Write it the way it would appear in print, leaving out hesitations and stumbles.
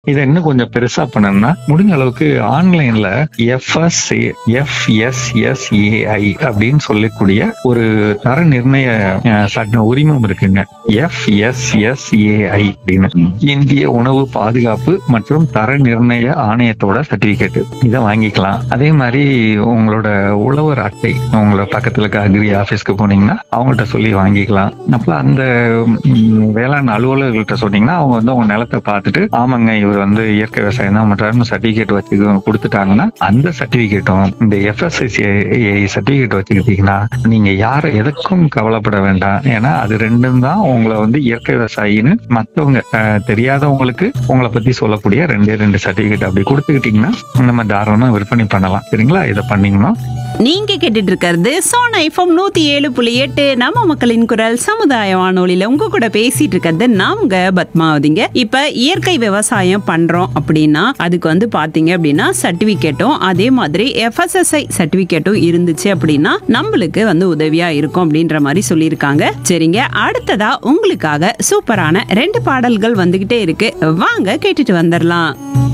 இதை இன்னும் கொஞ்சம் பெருசா பண்ணணும்னா முடிஞ்ச அளவுக்கு ஆன்லைன்ல FSSAI அப்படின்னு சொல்லக்கூடிய ஒரு தர நிர்ணய சட்ட உரிமம் இருக்குங்க. FSSAI அப்படின்னு இந்திய உணவு பாதுகாப்பு மற்றும் தர நிர்ணய ஆணையத்தோட சர்டிபிகேட். இதை வாங்கிக்கலாம். அதே மாதிரி உங்களோட உழவர் அட்டை உங்களோட பக்கத்துல இருக்க அக்ரி ஆபீஸ்க்கு போனீங்கன்னா அவங்கள்ட்ட சொல்லி வாங்கிக்கலாம். அப்ப அந்த வேளாண் அலுவலர்கள்ட்ட சொன்னீங்கன்னா அவங்க வந்து உங்க நிலத்தை பார்த்துட்டு ஆமாங்க இவர் வந்து இயற்கை விவசாயம் தான் பண்றாருன்னு சர்டிபிகேட் வச்சு கொடுத்துட்டாங்கன்னா அந்த சர்டிபிகேட்டும் இந்த FSSAI சர்டிபிகேட் வச்சுக்கிட்டீங்கன்னா நீங்க எதுக்கும் கவலைப்பட வேண்டாம். ஏன்னா அது ரெண்டும் தான் உங்களை வந்து இயற்கை விவசாயின்னு மற்றவங்க தெரியாதவங்களுக்கு உங்களை பத்தி சொல்லக்கூடிய ரெண்டு சர்டிபிகேட் அப்படி கொடுத்துக்கிட்டீங்கன்னா நம்ம தாராளமா விற்பனை பண்ணலாம். சரிங்களா? இதை பண்ணீங்கன்னா நீங்க கேட்டுட்டு இருக்கிறது சோனா FM 107.8 நம்ம மக்களின் குரல் சமுதாய வானொலியில உங்க கூட பேசிட்டு இருக்கிறது நாங்க பத்மாவதிங்க. இப்ப இயற்கை விவசாயம் பண்றோம் அப்படின்னா அதுக்கு வந்து பாத்தீங்க அப்படின்னா சர்டிபிகேட்டும் அதே மாதிரி FSSAI சர்டிபிகேட்டும் இருந்துச்சு அப்படின்னா நம்மளுக்கு வந்து உதவியா இருக்கும் அப்படின்ற மாதிரி சொல்லியிருக்காங்க. சரிங்க, அடுத்ததா உங்களுக்காக சூப்பரான 2 பாடல்கள் வந்துகிட்டே இருக்கு. வாங்க கேட்டுட்டு வந்துடலாம்.